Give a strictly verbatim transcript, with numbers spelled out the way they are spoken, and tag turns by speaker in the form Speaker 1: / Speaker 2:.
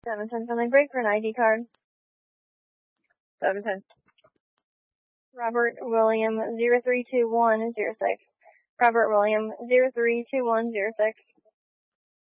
Speaker 1: seven ten family break for an I D card.
Speaker 2: seven ten.
Speaker 1: Robert William zero three two one zero six. Robert William zero three two one zero six.